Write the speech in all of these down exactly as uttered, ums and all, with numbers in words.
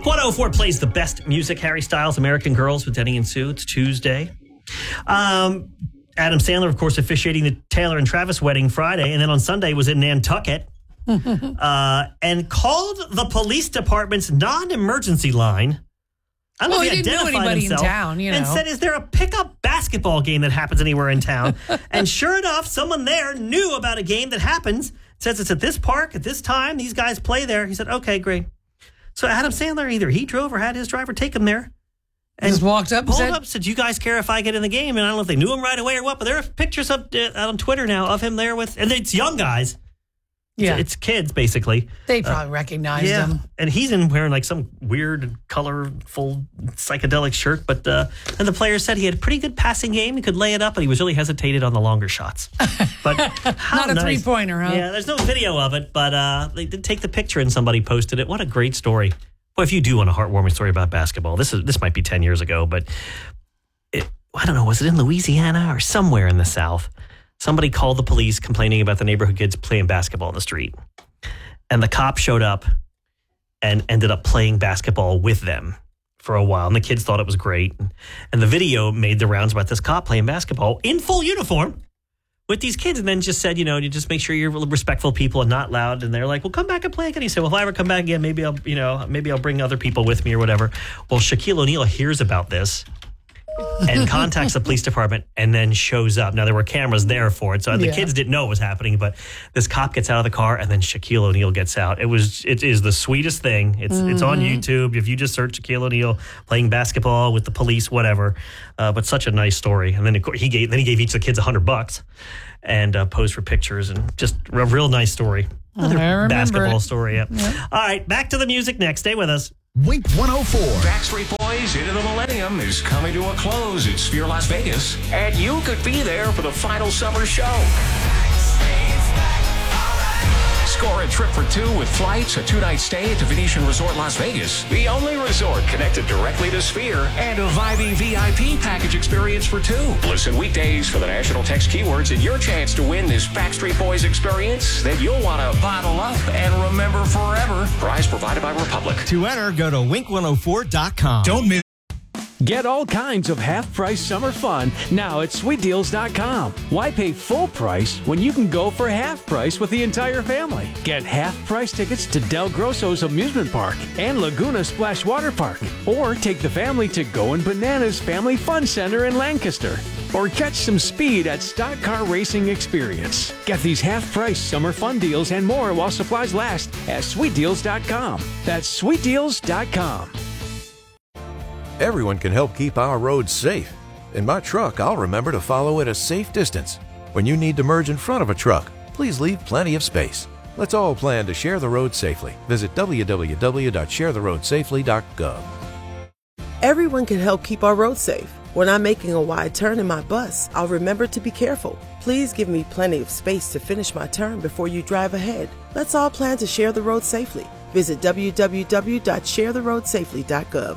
Wink one oh four plays the best music. Harry Styles, American Girls with Denny and Sue. It's Tuesday. Um, Adam Sandler, of course, officiating the Taylor and Travis wedding Friday, and then on Sunday was in Nantucket uh, and called the police department's non-emergency line. I don't well, know if he he didn't know identified anybody himself in town, you know. and said, "Is there a pickup basketball game that happens anywhere in town?" And sure enough, someone there knew about a game that happens. Says it's at this park at this time. These guys play there. He said, "Okay, great." So Adam Sandler, either he drove or had his driver take him there. And just walked up and pulled said, up, said, "You guys care if I get in the game?" And I don't know if they knew him right away or what, but there are pictures up uh, on Twitter now of him there with, and it's young guys. Yeah. It's, it's kids, basically. They probably uh, recognized yeah. him. And he's in wearing like some weird, colorful, psychedelic shirt. But uh, and the player said he had a pretty good passing game. He could lay it up, but he was really hesitated on the longer shots. But how Not a nice. three-pointer, huh? Yeah, there's no video of it, but uh, they did take the picture and somebody posted it. What a great story. Well, if you do want a heartwarming story about basketball, this is this might be ten years ago, but it, I don't know, was it in Louisiana or somewhere in the South? Somebody called the police complaining about the neighborhood kids playing basketball in the street. And the cop showed up and ended up playing basketball with them for a while. And the kids thought it was great. And the video made the rounds about this cop playing basketball in full uniform with these kids, and then just said, you know, you just make sure you're respectful people and not loud. And they're like, "Well, come back and play again." He said, "Well, if I ever come back again, maybe I'll, you know, maybe I'll bring other people with me or whatever." Well, Shaquille O'Neal hears about this and contacts the police department and then shows up. Now, there were cameras there for it, so the Yeah. kids didn't know what was happening, but this cop gets out of the car and then Shaquille O'Neal gets out. It was, it is the sweetest thing. It's mm-hmm. it's on YouTube. If you just search Shaquille O'Neal playing basketball with the police, whatever. Uh, but such a nice story. And then of course, he gave, then he gave each of the kids a hundred bucks and uh, posed for pictures, and just a real nice story. Another basketball it. story. Yep. Yep. All right, back to the music next. Stay with us. Wink one oh four. Backstreet Boys Into the Millennium is coming to a close at Sphere Las Vegas, and you could be there for the final summer show. Score a trip for two with flights, a two-night stay at the Venetian Resort Las Vegas, the only resort connected directly to Sphere, and a vibey V I P package experience for two. Listen weekdays for the national text keywords and your chance to win this Backstreet Boys experience that you'll want to bottle up and remember forever. Prize provided by Republic. To enter, go to wink one oh four dot com. Don't miss. Get all kinds of half-price summer fun now at sweet deals dot com. Why pay full price when you can go for half price with the entire family? Get half-price tickets to Del Grosso's Amusement Park and Laguna Splash Water Park. Or take the family to Goin' Bananas Family Fun Center in Lancaster. Or catch some speed at Stock Car Racing Experience. Get these half-price summer fun deals and more while supplies last at sweet deals dot com. That's sweet deals dot com. Everyone can help keep our roads safe. In my truck, I'll remember to follow at a safe distance. When you need to merge in front of a truck, please leave plenty of space. Let's all plan to share the road safely. Visit w w w dot share the road safely dot gov. Everyone can help keep our roads safe. When I'm making a wide turn in my bus, I'll remember to be careful. Please give me plenty of space to finish my turn before you drive ahead. Let's all plan to share the road safely. Visit w w w dot share the road safely dot gov.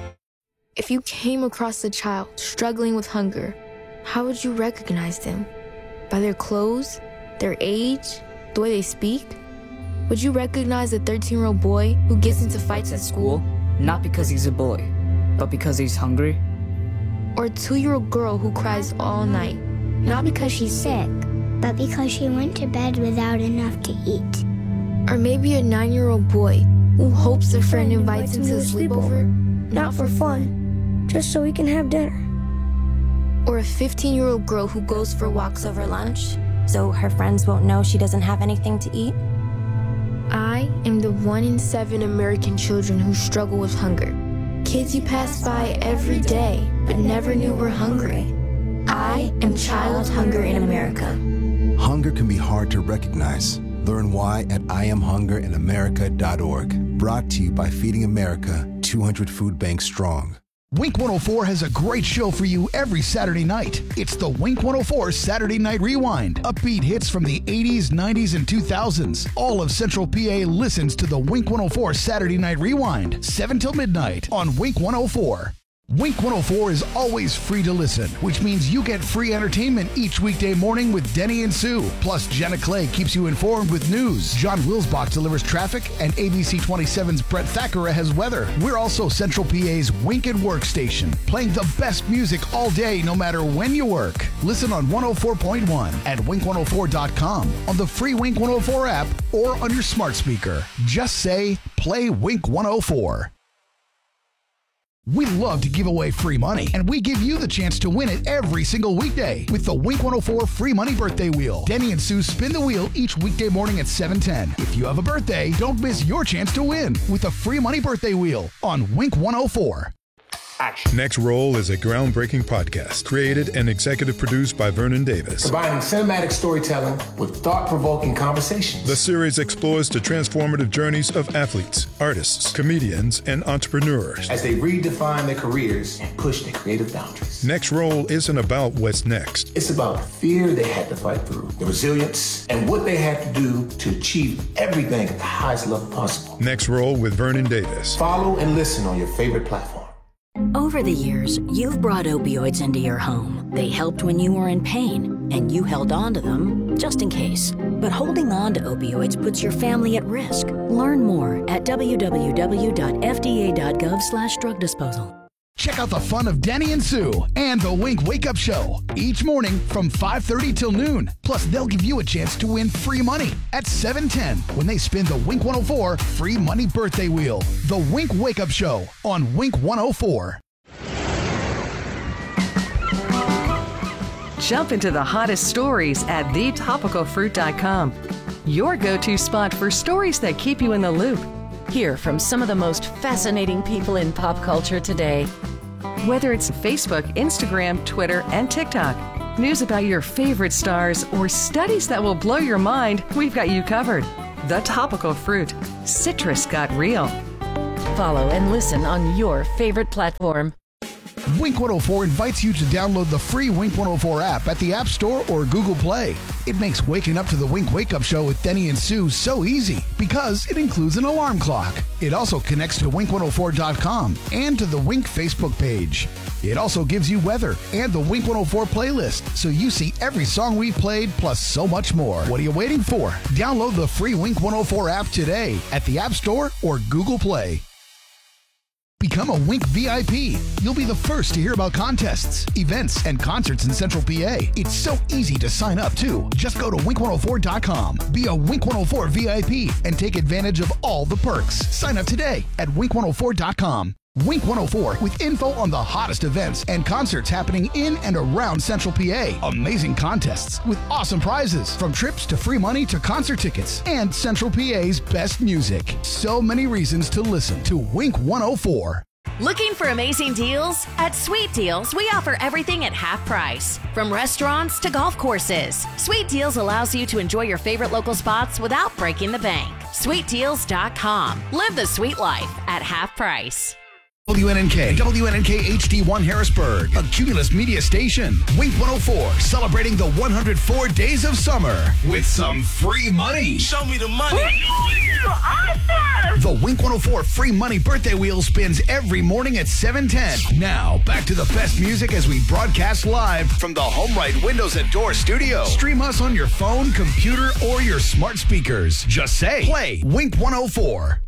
If you came across a child struggling with hunger, how would you recognize them? By their clothes, their age, the way they speak? Would you recognize a thirteen-year-old boy who gets into fights at school? Not because he's a boy, but because he's hungry? Or a two-year-old girl who cries all night? Not because she's sick, but because she went to bed without enough to eat. Or maybe a nine-year-old boy who hopes a friend invites him to a sleepover? Not for fun, just so we can have dinner. Or a fifteen-year-old girl who goes for walks over lunch, so her friends won't know she doesn't have anything to eat? I am the one in seven American children who struggle with hunger. Kids you pass by every day, but never knew were hungry. I am child hunger in America. Hunger can be hard to recognize. Learn why at I am hunger in america dot org. Brought to you by Feeding America, two hundred Food Banks Strong. Wink one oh four has a great show for you every Saturday night. It's the Wink one oh four Saturday Night Rewind. Upbeat hits from the eighties, nineties, and two thousands. All of Central P A listens to the Wink one oh four Saturday Night Rewind, seven till midnight on Wink one oh four. Wink one oh four is always free to listen, which means you get free entertainment each weekday morning with Denny and Sue. Plus, Jenna Clay keeps you informed with news. John Wilsbach delivers traffic, and A B C twenty-seven's Brett Thackeray has weather. We're also Central P A's Wink and Work station, playing the best music all day, no matter when you work. Listen on one oh four point one at wink one oh four dot com, on the free Wink one oh four app, or on your smart speaker. Just say, play Wink one oh four. We love to give away free money, and we give you the chance to win it every single weekday with the Wink one oh four Free Money Birthday Wheel. Denny and Sue spin the wheel each weekday morning at seven ten. If you have a birthday, don't miss your chance to win with the Free Money Birthday Wheel on Wink one oh four. Action. Next Roll is a groundbreaking podcast created and executive produced by Vernon Davis. Combining cinematic storytelling with thought-provoking conversations. The series explores the transformative journeys of athletes, artists, comedians, and entrepreneurs as they redefine their careers and push their creative boundaries. Next Roll isn't about what's next. It's about the fear they had to fight through, the resilience, and what they had to do to achieve everything at the highest level possible. Next Roll with Vernon Davis. Follow and listen on your favorite platform. Over the years, you've brought opioids into your home. They helped when you were in pain, and you held on to them just in case. But holding on to opioids puts your family at risk. Learn more at w w w dot f d a dot gov slash drug disposal. Check out the fun of Denny and Sue and the Wink Wake Up Show each morning from five thirty till noon. Plus, they'll give you a chance to win free money at seven ten when they spin the Wink one oh four Free Money Birthday Wheel. The Wink Wake Up Show on Wink one oh four. Jump into the hottest stories at the topical fruit dot com. Your go-to spot for stories that keep you in the loop. Hear from some of the most fascinating people in pop culture today. Whether it's Facebook, Instagram, Twitter, and TikTok, news about your favorite stars, or studies that will blow your mind, we've got you covered. The Topical Fruit. Citrus got real. Follow and listen on your favorite platform. Wink one oh four invites you to download the free Wink one oh four app at the App Store or Google Play. It makes waking up to the Wink Wake Up Show with Denny and Sue so easy because it includes an alarm clock. It also connects to wink one oh four dot com and to the Wink Facebook page. It also gives you weather and the Wink one oh four playlist, so you see every song we've played plus so much more. What are you waiting for? Download the free Wink one oh four app today at the App Store or Google Play. Become a Wink V I P. You'll be the first to hear about contests, events, and concerts in Central P A. It's so easy to sign up, too. Just go to wink one oh four dot com, be a Wink one oh four V I P, and take advantage of all the perks. Sign up today at wink one oh four dot com. Wink one oh four with info on the hottest events and concerts happening in and around Central P A. Amazing contests with awesome prizes, from trips to free money to concert tickets, and Central P A's best music. So many reasons to listen to Wink one oh four. Looking for amazing deals? At Sweet Deals, we offer everything at half price. From restaurants to golf courses, Sweet Deals allows you to enjoy your favorite local spots without breaking the bank. sweet deals dot com. Live the sweet life at half price. W N N K, W N N K H D one Harrisburg, a Cumulus media station. Wink one oh four, celebrating the one hundred four days of summer with some free money. Show me the money. Awesome! The Wink one oh four Free Money Birthday Wheel spins every morning at seven ten. Now, back to the best music as we broadcast live from the HomeRight Windows and Door studio. Stream us on your phone, computer, or your smart speakers. Just say, play Wink one oh four.